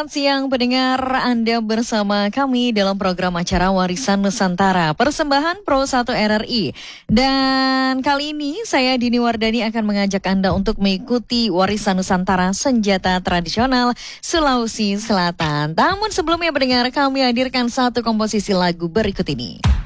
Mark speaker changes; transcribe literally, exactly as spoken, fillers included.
Speaker 1: Selamat siang pendengar, Anda bersama kami dalam program acara Warisan Nusantara, persembahan Pro satu R R I. Dan kali ini saya Dini Wardani akan mengajak Anda untuk mengikuti Warisan Nusantara Senjata Tradisional Sulawesi Selatan. Namun sebelumnya pendengar, kami hadirkan satu komposisi lagu berikut ini.